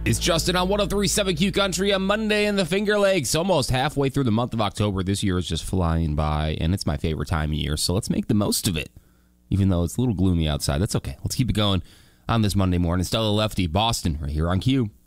It's Justin on 103.7 Q Country, a Monday in the Finger Lakes. Almost halfway through the month of October. This year is just flying by, and it's my favorite time of year, so let's make the most of it. Even though it's a little gloomy outside, that's okay. Let's keep it going on this Monday morning. Stella Lefty, Boston, right here on Q.